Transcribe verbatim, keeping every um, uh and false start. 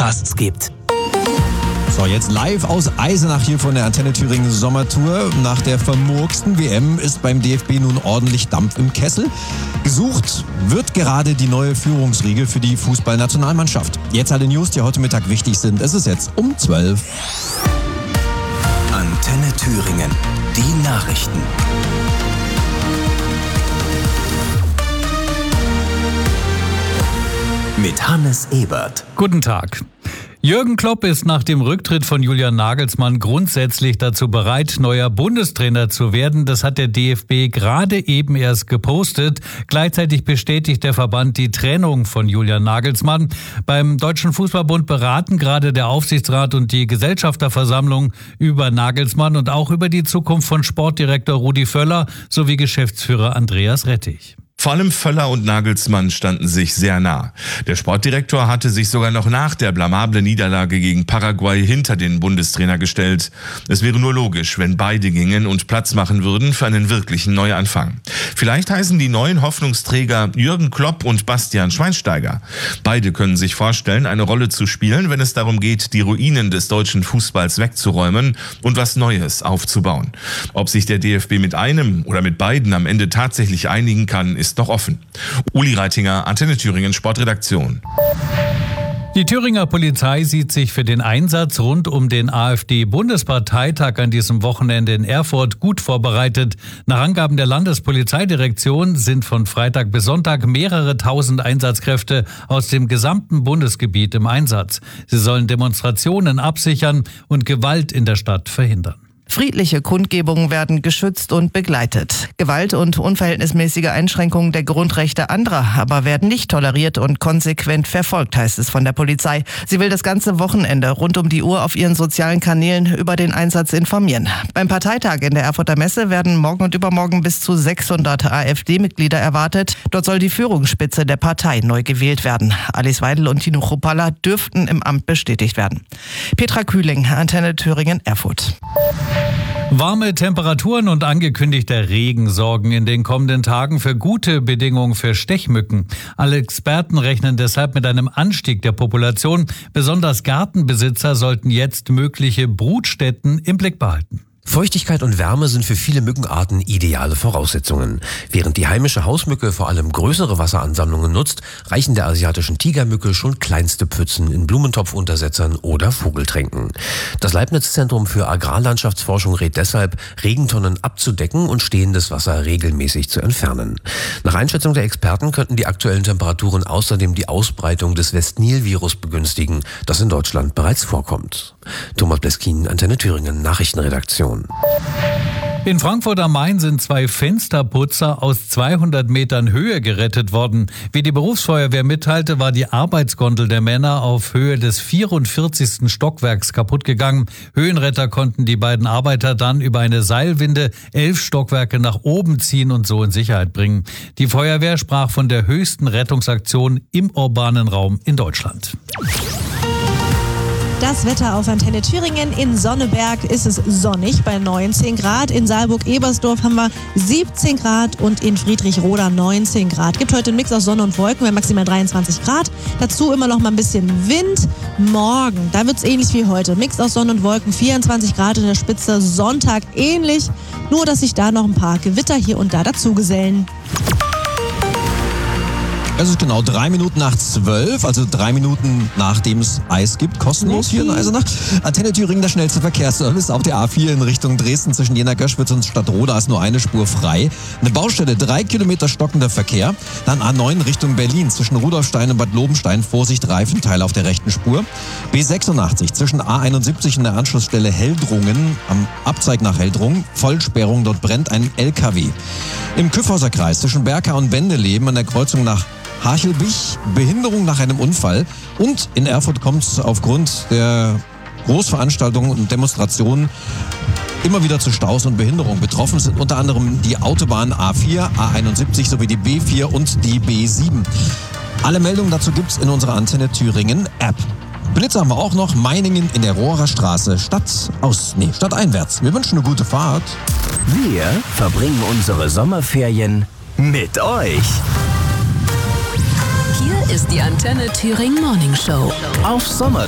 Podcasts gibt. So, jetzt live aus Eisenach hier von der Antenne Thüringen Sommertour. Nach der vermurksten W M ist beim D F B nun ordentlich Dampf im Kessel. Gesucht wird gerade die neue Führungsriege für die Fußballnationalmannschaft. Jetzt alle News, die heute Mittag wichtig sind. Es ist jetzt um zwölf. Antenne Thüringen, die Nachrichten. Mit Hannes Ebert. Guten Tag. Jürgen Klopp ist nach dem Rücktritt von Julian Nagelsmann grundsätzlich dazu bereit, neuer Bundestrainer zu werden. Das hat der D F B gerade eben erst gepostet. Gleichzeitig bestätigt der Verband die Trennung von Julian Nagelsmann. Beim Deutschen Fußballbund beraten gerade der Aufsichtsrat und die Gesellschafterversammlung über Nagelsmann und auch über die Zukunft von Sportdirektor Rudi Völler sowie Geschäftsführer Andreas Rettich. Vor allem Völler und Nagelsmann standen sich sehr nah. Der Sportdirektor hatte sich sogar noch nach der blamablen Niederlage gegen Paraguay hinter den Bundestrainer gestellt. Es wäre nur logisch, wenn beide gingen und Platz machen würden für einen wirklichen Neuanfang. Vielleicht heißen die neuen Hoffnungsträger Jürgen Klopp und Bastian Schweinsteiger. Beide können sich vorstellen, eine Rolle zu spielen, wenn es darum geht, die Ruinen des deutschen Fußballs wegzuräumen und was Neues aufzubauen. Ob sich der D F B mit einem oder mit beiden am Ende tatsächlich einigen kann, ist noch offen. Uli Reitinger, Antenne Thüringen Sportredaktion. Die Thüringer Polizei sieht sich für den Einsatz rund um den AfD-Bundesparteitag an diesem Wochenende in Erfurt gut vorbereitet. Nach Angaben der Landespolizeidirektion sind von Freitag bis Sonntag mehrere tausend Einsatzkräfte aus dem gesamten Bundesgebiet im Einsatz. Sie sollen Demonstrationen absichern und Gewalt in der Stadt verhindern. Friedliche Kundgebungen werden geschützt und begleitet. Gewalt und unverhältnismäßige Einschränkungen der Grundrechte anderer aber werden nicht toleriert und konsequent verfolgt, heißt es von der Polizei. Sie will das ganze Wochenende rund um die Uhr auf ihren sozialen Kanälen über den Einsatz informieren. Beim Parteitag in der Erfurter Messe werden morgen und übermorgen bis zu sechshundert AfD-Mitglieder erwartet. Dort soll die Führungsspitze der Partei neu gewählt werden. Alice Weidel und Tino Chrupalla dürften im Amt bestätigt werden. Petra Kühling, Antenne Thüringen, Erfurt. Warme Temperaturen und angekündigter Regen sorgen in den kommenden Tagen für gute Bedingungen für Stechmücken. Alle Experten rechnen deshalb mit einem Anstieg der Population. Besonders Gartenbesitzer sollten jetzt mögliche Brutstätten im Blick behalten. Feuchtigkeit und Wärme sind für viele Mückenarten ideale Voraussetzungen. Während die heimische Hausmücke vor allem größere Wasseransammlungen nutzt, reichen der asiatischen Tigermücke schon kleinste Pfützen in Blumentopfuntersetzern oder Vogeltränken. Das Leibniz-Zentrum für Agrarlandschaftsforschung rät deshalb, Regentonnen abzudecken und stehendes Wasser regelmäßig zu entfernen. Nach Einschätzung der Experten könnten die aktuellen Temperaturen außerdem die Ausbreitung des West-Nil-Virus begünstigen, das in Deutschland bereits vorkommt. Thomas Bleskin, Antenne Thüringen, Nachrichtenredaktion. In Frankfurt am Main sind zwei Fensterputzer aus zweihundert Metern Höhe gerettet worden. Wie die Berufsfeuerwehr mitteilte, war die Arbeitsgondel der Männer auf Höhe des vierundvierzigsten Stockwerks kaputt gegangen. Höhenretter konnten die beiden Arbeiter dann über eine Seilwinde elf Stockwerke nach oben ziehen und so in Sicherheit bringen. Die Feuerwehr sprach von der höchsten Rettungsaktion im urbanen Raum in Deutschland. Das Wetter auf Antenne Thüringen. In Sonneberg ist es sonnig bei neunzehn Grad. In Saalburg-Ebersdorf haben wir siebzehn Grad und in Friedrichroda neunzehn Grad. Gibt heute einen Mix aus Sonne und Wolken, wir haben maximal dreiundzwanzig Grad. Dazu immer noch mal ein bisschen Wind. Morgen, da wird es ähnlich wie heute. Mix aus Sonne und Wolken, vierundzwanzig Grad in der Spitze. Sonntag ähnlich, nur dass sich da noch ein paar Gewitter hier und da dazugesellen. Es ist genau drei Minuten nach zwölf, also drei Minuten nachdem es Eis gibt, kostenlos hier in Eisenach. Antenne Thüringen, der schnellste Verkehrsservice auf der A vier in Richtung Dresden zwischen Jena-Göschwitz und Stadtroda ist nur eine Spur frei. Eine Baustelle, drei Kilometer stockender Verkehr. Dann A neun Richtung Berlin zwischen Rudolfstein und Bad Lobenstein, Vorsicht, Reifenteil auf der rechten Spur. B sechsundachtzig zwischen A einundsiebzig und der Anschlussstelle Heldrungen, am Abzeig nach Heldrungen, Vollsperrung, dort brennt ein L K W. Im Küffhauser Kreis zwischen Berka und Bendeleben an der Kreuzung nach Harchelbich, Behinderung nach einem Unfall. Und in Erfurt kommt es aufgrund der Großveranstaltungen und Demonstrationen immer wieder zu Staus und Behinderungen. Betroffen sind unter anderem die Autobahn A vier, A einundsiebzig sowie die B vier und die B sieben. Alle Meldungen dazu gibt's in unserer Antenne Thüringen App. Blitze haben wir auch noch. Meiningen in der Rohrer Straße. Stadt aus, nee, stadteinwärts. Wir wünschen eine gute Fahrt. Wir verbringen unsere Sommerferien mit euch. Hier ist die Antenne Thüringen Morning Show. Auf Sommer